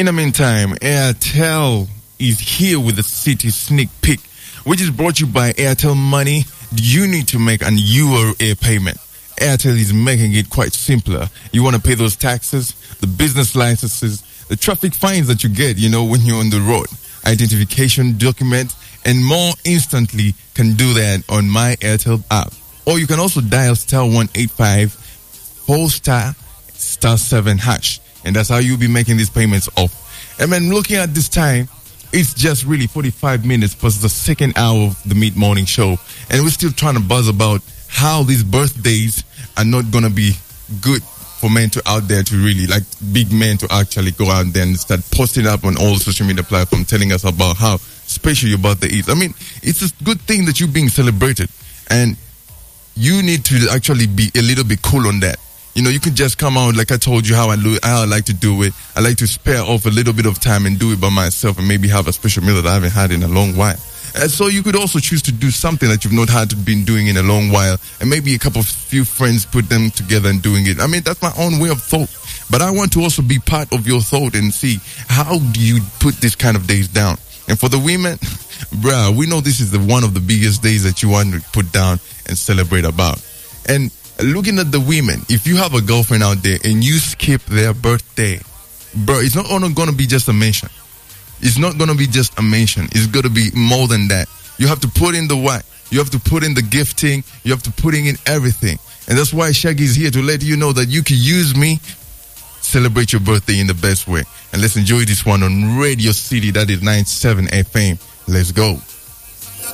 In the meantime, Airtel is here with the City Sneak Peek, which is brought to you by Airtel Money. You need to make an URA payment. Airtel is making it quite simpler. You want to pay those taxes, the business licenses, the traffic fines that you get, when you're on the road, identification documents, and more instantly can do that on My Airtel app. Or you can also dial star 185 ***7 hash. And that's how you'll be making these payments off. And then looking at this time, it's just really 45 minutes plus the second hour of the mid-morning show. And we're still trying to buzz about how these birthdays are not going to be good for men to out there to really, like big men to actually go out there and start posting up on all social media platforms telling us about how special your birthday is. I mean, it's a good thing that you're being celebrated. And you need to actually be a little bit cool on that. You could just come out, like I told you how I like to do it. I like to spare off a little bit of time and do it by myself and maybe have a special meal that I haven't had in a long while. And so you could also choose to do something that you've not been doing in a long while, and maybe a few friends put them together and doing it. I mean, that's my own way of thought. But I want to also be part of your thought and see how do you put this kind of days down. And for the women, bruh, we know this is one of the biggest days that you want to put down and celebrate about. And looking at the women, if you have a girlfriend out there and you skip their birthday, bro, it's not only going to be just a mention. It's not going to be just a mention. It's going to be more than that. You have to put in the what? You have to put in the gifting. You have to put in everything. And that's why Shaggy is here to let you know that you can use me. Celebrate your birthday in the best way. And let's enjoy this one on Radio City. That is 97 FM. Let's go.